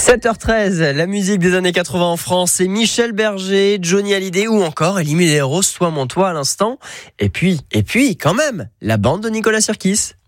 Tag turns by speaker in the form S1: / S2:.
S1: 7h13, la musique des années 80 en France, c'est Michel Berger, Johnny Hallyday ou encore Elie Medeiros, Toi mon toi à l'instant. Et puis, quand même, la bande de Nicolas Sirkis.